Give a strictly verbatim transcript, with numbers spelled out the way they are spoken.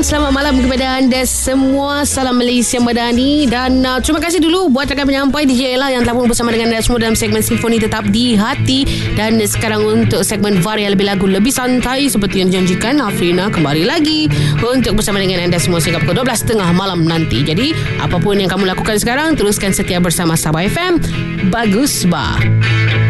selamat malam kepada anda semua. Salam Malaysia Madani. Dan uh, terima kasih dulu buat rakan penyampai D J Ella yang telah pun bersama dengan anda semua dalam segmen Simfoni Tetap di Hati. Dan sekarang untuk segmen Varia lebih lagu lebih santai seperti yang dijanjikan, Afrina kembali lagi untuk bersama dengan anda semua sehingga pukul dua belas tiga puluh malam nanti. Jadi apapun yang kamu lakukan sekarang, teruskan setia bersama Sabah F M. Bagus bah.